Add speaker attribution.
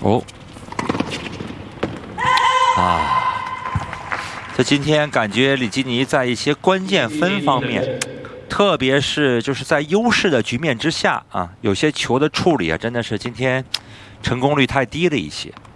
Speaker 1: 哦，这今天感觉李基尼在一些关键分方面，特别是就是在优势的局面之下啊，有些球的处理啊，真的是今天成功率太低了一些。